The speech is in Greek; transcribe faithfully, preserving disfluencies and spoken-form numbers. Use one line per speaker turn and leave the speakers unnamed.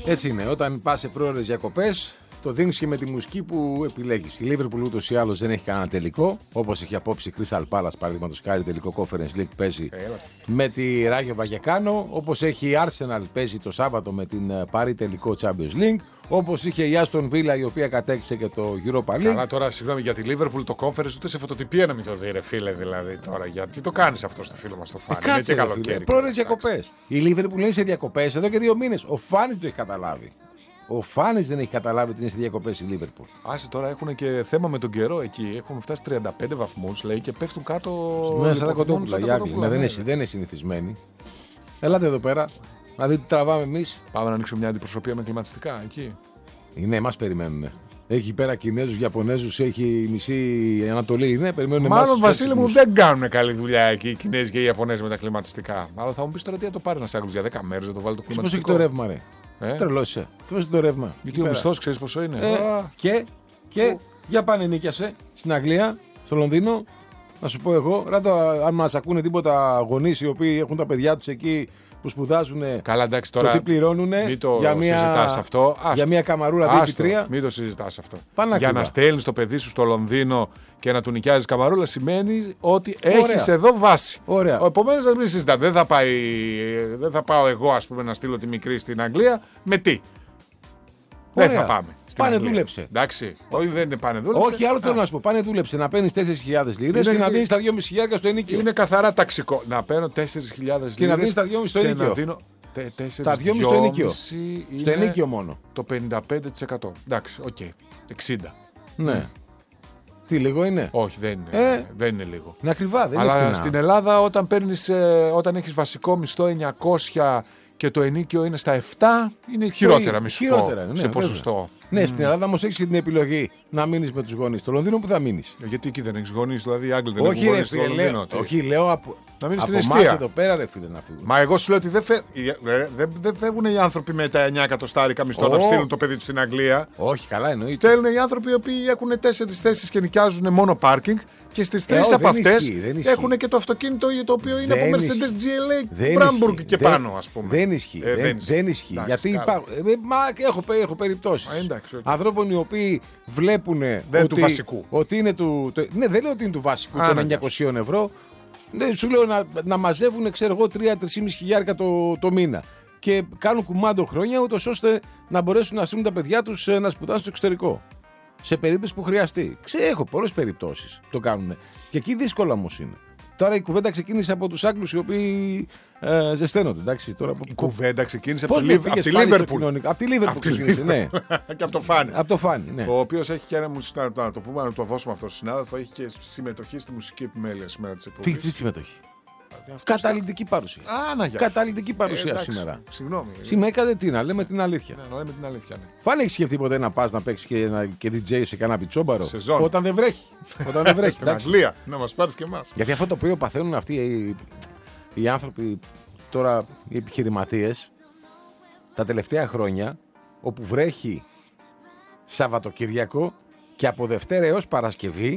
Έτσι είναι. Όταν πας σε πρόωρες διακοπές, το δίνεις και με τη μουσική που επιλέγεις. Η Liverpool ούτως ή άλλως δεν έχει κανένα τελικό. Όπως έχει απόψη η Crystal Palace, παραδείγματος χάρη, τελικό Conference League παίζει Έλα. με τη Ράγιο Βαγεκάνο. Όπως έχει η Arsenal, παίζει το Σάββατο με την Πάρη τελικό Champions League. Όπως είχε η Aston Villa, η οποία κατέκτησε και το Europa League.
Καλά, τώρα συγγνώμη για τη Liverpool το Conference, ούτε σε φωτοτυπία να μην το δει, ρε φίλε, δηλαδή τώρα. Γιατί το κάνεις αυτό στο φίλο μας το Φάνη?
Ε, κάτσε, είναι και καλοκαίρι. Πρόωρες διακοπές. Η Liverpool είναι σε διακοπές εδώ και δύο μήνες. Ο Φάνης το έχει καταλάβει. Ο Φάνης δεν έχει καταλάβει ότι είναι σε διακοπές η Liverpool.
Άσε τώρα, έχουν και θέμα με τον καιρό εκεί. Έχουν φτάσει τριάντα πέντε βαθμούς, λέει, και πέφτουν κάτω.
Ναι, σαν τα κοτόπουλα. Ναι, ναι, δεν, είναι, δεν είναι συνηθισμένοι. Ελάτε εδώ πέρα, να δείτε τι τραβάμε εμείς.
Πάμε να ανοίξουμε μια αντιπροσωπεία με κλιματιστικά εκεί.
Ναι, εμάς περιμένουν. Έχει πέρα Κινέζους, Ιαπωνέζους, έχει μισή Ανατολή. Ναι, περιμένουν εμάς.
Μάλλον, Βασίλη μου, δεν κάνουν καλή δουλειά εκεί οι Κινέζοι και οι Ιαπωνέζοι με τα κλιματιστικά. Αλλά θα μου πει τώρα τι θα το πάρει ένα Άγγλος για δέκα μέρες, να το βάλει το κλιματιστικό.
Πώς έχει το ρεύμα, ρε. Ε? Τρελώσαι. Πώς έχει το ρεύμα.
Γιατί ο μισθός ξέρεις πόσο είναι.
Ε, και, και για πάνε νίκιασε στην Αγγλία, στο Λονδίνο. Να σου πω εγώ, ράτο, αν μας ακούνε τίποτα γονείς οι οποίοι έχουν τα παιδιά τους εκεί που σπουδάζουν.
Καλά, εντάξει, τώρα.
Το τι πληρώνουν για μια,
αυτό.
Για μια καμαρούλα δύο τρία.
Μην το συζητάς αυτό.
Πάνε
για να στέλνεις το παιδί σου στο Λονδίνο και να του νοικιάζεις καμαρούλα σημαίνει ότι έχεις εδώ βάση.
Ωραία.
Επομένως, μην συζητάς. Δεν θα, πάει, δεν θα πάω εγώ, ας πούμε, να στείλω τη μικρή στην Αγγλία με τι. Ωραία. Δεν θα πάμε.
Πάνε δούλεψε.
Εντάξει. Όχι, δεν είναι πάνε δούλεψε.
Όχι, άλλο θέλω να σου πω. Πάνε δούλεψε να παίρνει τέσσερις χιλιάδες λίρες και να δίνει τα δυόμισι χιλιάδες στο ενίκιο.
Είναι καθαρά ταξικό. Να παίρνω τέσσερις χιλιάδες λίρες
και να δίνει τα δυόμισι στο ενίκιο.
Δίνω...
Τα δυόμισι στο ενίκιο. Στο ενίκιο μόνο.
Το πενήντα πέντε τοις εκατό. Εντάξει, οκ. Okay. εξήντα.
Ναι. Τι λίγο είναι?
Όχι, δεν είναι, ε, δεν είναι λίγο.
Είναι ακριβά, δεν
Αλλά
είναι
στην Ελλάδα όταν, παίρνεις, ε, όταν έχεις βασικό μισθό εννιακόσια και το ενίκιο είναι στα επτά, είναι χειρότερα, μη σου πω, ναι, σε ποσοστό.
Ναι,
mm.
στην Ελλάδα όμως έχεις την επιλογή να μείνεις με τους γονείς. Στο Λονδίνο που θα μείνεις?
Γιατί εκεί δεν έχεις γονείς, δηλαδή οι Άγγλοι δεν
όχι,
έχουν γονείς στο Λονδίνο.
Λέω, όχι, λέω από,
να μείνεις
από
στην εστία.
εδώ πέρα, ρε φίλε, να φύγουν.
Μα εγώ σου λέω ότι δεν, φε... δεν, δεν φεύγουν οι άνθρωποι με τα εννιά εκατοστάρικα μισθό oh. να στείλουν το παιδί του στην Αγγλία.
Όχι, καλά εννοείται.
Στέλνουν οι άνθρωποι οι οποίοι έχουν τέσσερις θέσεις και νοικιάζουν μόνο πάρκινγκ. Και στις τρεις από αυτές έχουν και το αυτοκίνητο το οποίο είναι από Mercedes τζι ελ έι Μπράμπουργκ και δεν, πάνω, ας πούμε.
Δεν ισχύει. Ε, δεν, δεν ισχύει. Εντάξει, γιατί υπάρχουν. Ε, μα έχω, έχω περιπτώσεις. Okay. Ανθρώπων οι οποίοι βλέπουν ότι,
του βασικού.
ότι είναι του. Το, ναι, δεν λέω ότι είναι του βασικού των εννιακόσια ευρώ. Δεν σου λέω να, να μαζεύουν, ξέρω εγώ, τρία με τρία και μισό χιλιάρικα το, το μήνα. Και κάνουν κουμάντο χρόνια, ούτως ώστε να μπορέσουν να στείλουν τα παιδιά τους να σπουδάσουν στο εξωτερικό. Σε περίπτωση που χρειαστεί. Ξέρω, έχω πολλές περιπτώσεις το κάνουν. Και εκεί δύσκολα όμως είναι. Τώρα η κουβέντα ξεκίνησε από τους Άγγλους οι οποίοι ε, ζεσταίνονται. Εντάξει, τώρα από...
Η κουβέντα ξεκίνησε από τη Liverpool.
Από τη Liverpool ξεκίνησε, ναι.
Και από το Φάνη.
Από το Φάνη, ναι.
Ο οποίος έχει και ένα μουσικό. Να το πούμε, να το δώσουμε αυτό στον συνάδελφο. Έχει και συμμετοχή στη μουσική επιμέλεια σήμερα της εκπομπής.
Τι συμμετοχή? Καταλυτική παρουσία.
Α, να,
Καταλυτική παρουσία
ε,
σήμερα.
Συγγνώμη.
Σήμερα έκανε τι, να λέμε την αλήθεια.
Ναι, να λέμε την αλήθεια. Ναι.
Φάνη, έχει σκεφτεί ποτέ να πας να παίξεις και, και ντι τζέι σε κανένα πιτσόμπαρο?
Σεζόν.
Όταν δεν βρέχει. Όταν δεν βρέχει.
Στην Αγγλία, να μας πάρεις και εμάς.
Γιατί αυτό το οποίο παθαίνουν αυτοί οι, οι άνθρωποι τώρα, οι επιχειρηματίες, τα τελευταία χρόνια, όπου βρέχει Σαββατοκύριακο και από Δευτέρα έως Παρασκευή.